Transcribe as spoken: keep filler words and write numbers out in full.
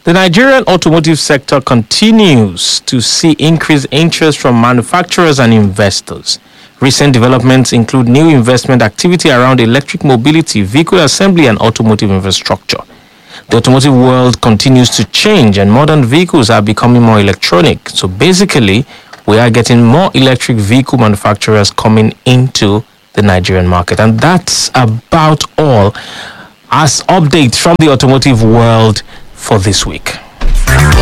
The Nigerian automotive sector continues to see increased interest from manufacturers and investors. Recent developments include new investment activity around electric mobility, vehicle assembly, and automotive infrastructure. The automotive world continues to change and modern vehicles are becoming more electronic. So basically, we are getting more electric vehicle manufacturers coming into the Nigerian market. And that's about all as updates from the automotive world for this week.